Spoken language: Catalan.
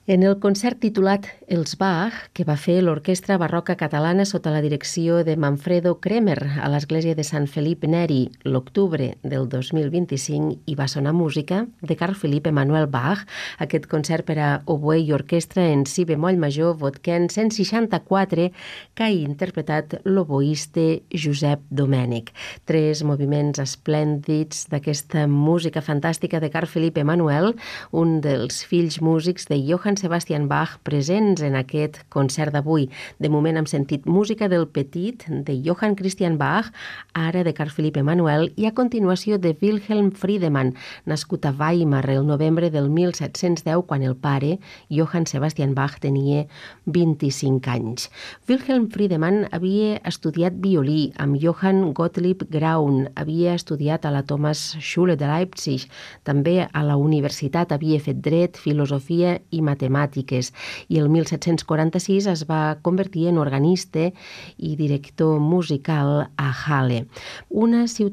En el concert titulat Els Bach, que va fer l'Orquestra Barroca Catalana sota la direcció de Manfredo Kremer a l'església de Sant Felip Neri l'octubre del 2025, hi va sonar música de Carl Philipp Emanuel Bach, aquest concert per a oboè i orquestra en si bemoll major Vodken 164 que ha interpretat l'oboista Josep Domènech. 3 moviments esplèndids d'aquesta música fantàstica de Carl Philipp Emanuel, un dels fills músics de Johann Sebastian Bach presents en aquest concert d'avui. De moment hem sentit música del Petit, de Johann Christian Bach, ara de Carl Philipp Emanuel, i a continuació de Wilhelm Friedemann, nascut a Weimar el novembre del 1710, quan el pare, Johann Sebastian Bach, tenia 25 anys. Wilhelm Friedemann havia estudiat violí amb Johann Gottlieb Graun, havia estudiat a la Thomasschule de Leipzig, també a la universitat havia fet dret, filosofia i matemàtiques, i el 1746 es va convertir en organista i director musical a Halle, una ciutat